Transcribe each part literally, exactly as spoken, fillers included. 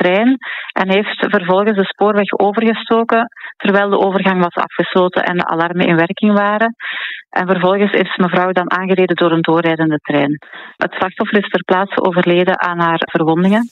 trein en heeft vervolgens de spoorweg overgestoken terwijl de overgang was afgesloten en de alarmen in werking waren. En vervolgens is mevrouw dan aangereden door een doorrijdende trein. Het slachtoffer is ter plaatse overleden aan haar verwondingen.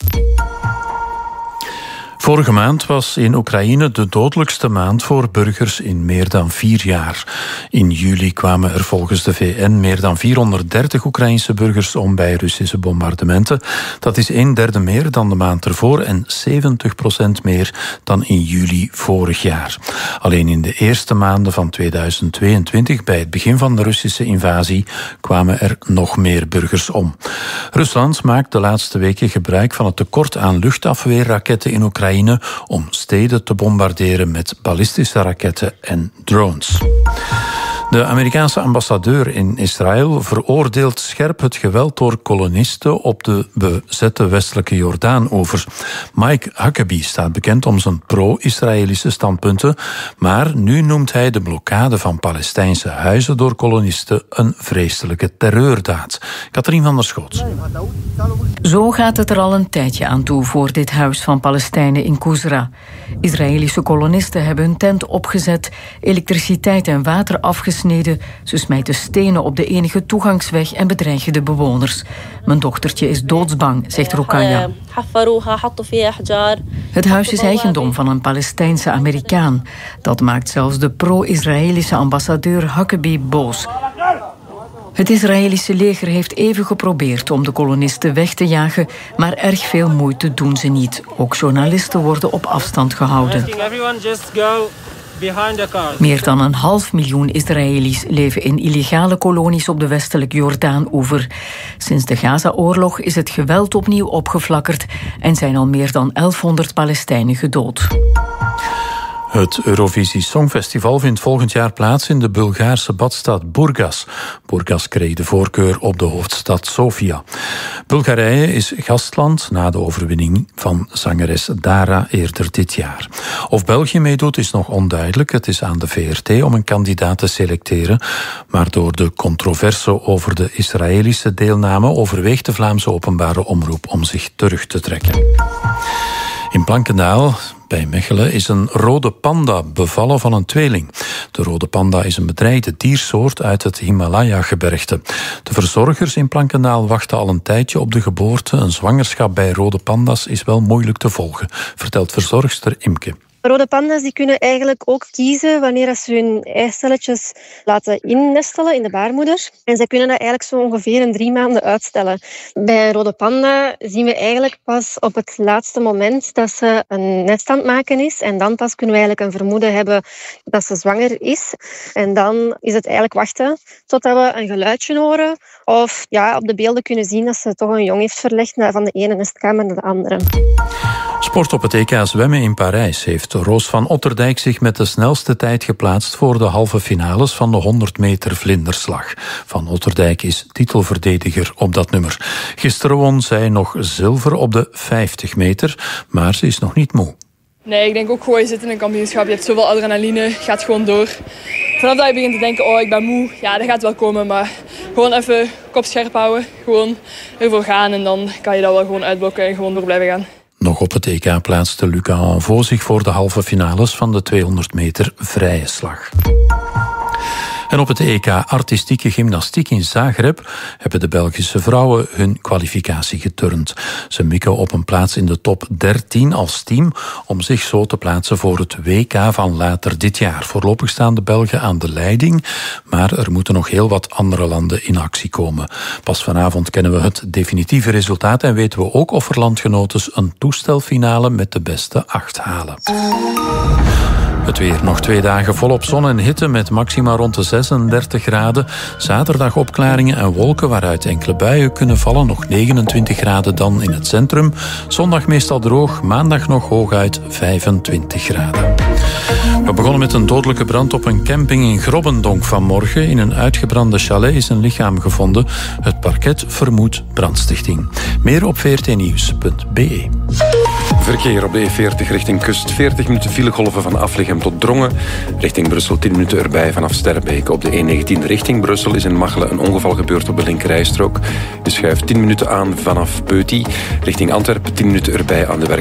Vorige maand was in Oekraïne de dodelijkste maand voor burgers in meer dan vier jaar. In juli kwamen er volgens de V N meer dan vierhonderddertig Oekraïnse burgers om bij Russische bombardementen. Dat is een derde meer dan de maand ervoor en zeventig procent meer dan in juli vorig jaar. Alleen in de eerste maanden van tweeduizend tweeëntwintig, bij het begin van de Russische invasie, kwamen er nog meer burgers om. Rusland maakt de laatste weken gebruik van het tekort aan luchtafweerraketten in Oekraïne om steden te bombarderen met ballistische raketten en drones. De Amerikaanse ambassadeur in Israël veroordeelt scherp het geweld door kolonisten op de bezette westelijke Jordaanoever. Mike Huckabee staat bekend om zijn pro-Israëlische standpunten, maar nu noemt hij de blokkade van Palestijnse huizen door kolonisten een vreselijke terreurdaad. Katrien van der Schoot. Zo gaat het er al een tijdje aan toe voor dit huis van Palestijnen in Kusra. Israëlische kolonisten hebben hun tent opgezet, elektriciteit en water afgesneden. Ze smijten stenen op de enige toegangsweg en bedreigen de bewoners. Mijn dochtertje is doodsbang, zegt Rukaya. Het huis is eigendom van een Palestijnse Amerikaan. Dat maakt zelfs de pro-Israëlische ambassadeur Huckabee boos. Het Israëlische leger heeft even geprobeerd om de kolonisten weg te jagen, maar erg veel moeite doen ze niet. Ook journalisten worden op afstand gehouden. Meer dan een half miljoen Israëli's leven in illegale kolonies op de westelijke Jordaan-oever. Sinds de Gaza-oorlog is het geweld opnieuw opgeflakkerd en zijn al meer dan elfhonderd Palestijnen gedood. Het Eurovisie Songfestival vindt volgend jaar plaats in de Bulgaarse badstad Burgas. Burgas kreeg de voorkeur op de hoofdstad Sofia. Bulgarije is gastland na de overwinning van zangeres Dara eerder dit jaar. Of België meedoet is nog onduidelijk. Het is aan de V R T om een kandidaat te selecteren. Maar door de controverse over de Israëlische deelname overweegt de Vlaamse openbare omroep om zich terug te trekken. In Plankendaal, bij Mechelen, is een rode panda bevallen van een tweeling. De rode panda is een bedreigde diersoort uit het Himalaya-gebergte. De verzorgers in Plankendaal wachten al een tijdje op de geboorte. Een zwangerschap bij rode panda's is wel moeilijk te volgen, vertelt verzorgster Imke. Rode panda's die kunnen eigenlijk ook kiezen wanneer ze hun eicelletjes laten innestelen in de baarmoeder. En zij kunnen dat eigenlijk zo ongeveer een drie maanden uitstellen. Bij een rode panda zien we eigenlijk pas op het laatste moment dat ze een nest aan het maken is. En dan pas kunnen we eigenlijk een vermoeden hebben dat ze zwanger is. En dan is het eigenlijk wachten totdat we een geluidje horen. Of ja, op de beelden kunnen zien dat ze toch een jong heeft verlegd van de ene nestkamer naar de andere. Sport op het E K zwemmen in Parijs heeft Roos van Otterdijk zich met de snelste tijd geplaatst voor de halve finales van de honderd meter vlinderslag. Van Otterdijk is titelverdediger op dat nummer. Gisteren won zij nog zilver op de vijftig meter, maar ze is nog niet moe. Nee, ik denk ook gewoon, je zit in een kampioenschap, je hebt zoveel adrenaline, je gaat gewoon door. Vanaf dat je begint te denken, oh ik ben moe, ja dat gaat wel komen, maar gewoon even kop scherp houden, gewoon ervoor gaan en dan kan je dat wel gewoon uitblokken en gewoon door blijven gaan. Nog op het E K plaatste Luca Anvaux zich voor de halve finales van de tweehonderd meter vrije slag. En op het E K artistieke gymnastiek in Zagreb hebben de Belgische vrouwen hun kwalificatie geturnd. Ze mikken op een plaats in de top dertien als team om zich zo te plaatsen voor het W K van later dit jaar. Voorlopig staan de Belgen aan de leiding, maar er moeten nog heel wat andere landen in actie komen. Pas vanavond kennen we het definitieve resultaat en weten we ook of er landgenoten een toestelfinale met de beste acht halen. Het weer. Nog twee dagen volop zon en hitte met maxima rond de zesendertig graden. Zaterdag opklaringen en wolken waaruit enkele buien kunnen vallen. Nog negenentwintig graden dan in het centrum. Zondag meestal droog, maandag nog hooguit vijfentwintig graden. We begonnen met een dodelijke brand op een camping in Grobbendonk vanmorgen. In een uitgebrande chalet is een lichaam gevonden. Het parket vermoedt brandstichting. Meer op v r t nieuws punt b e. Verkeer op de E veertig richting kust. veertig minuten filegolven van Aflichem tot Drongen. Richting Brussel tien minuten erbij vanaf Sterbeek. Op de E negentien richting Brussel is in Machelen een ongeval gebeurd op de linkerrijstrook. Je schuift tien minuten aan vanaf Peuty. Richting Antwerpen tien minuten erbij aan de werk.